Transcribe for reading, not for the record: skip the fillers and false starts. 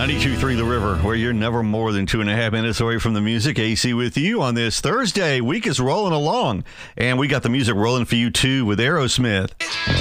92.3 The River, where you're never more than 2.5 minutes away from the music. AC with you on this Thursday. Week is rolling along, and we got the music rolling for you, too, with Aerosmith.